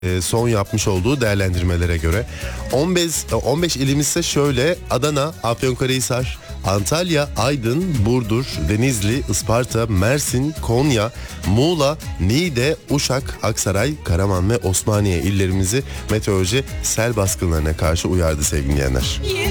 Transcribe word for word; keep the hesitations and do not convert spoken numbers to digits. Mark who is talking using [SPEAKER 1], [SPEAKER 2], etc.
[SPEAKER 1] e, son yapmış olduğu değerlendirmelere göre. on beş, on beş ilimiz ise şöyle: Adana, Afyonkarahisar, Antalya, Aydın, Burdur, Denizli, Isparta, Mersin, Konya, Muğla, Niğde, Uşak, Aksaray, Karaman ve Osmaniye illerimizi meteoroloji sel baskınlarına karşı uyardı sevgili dinleyenler.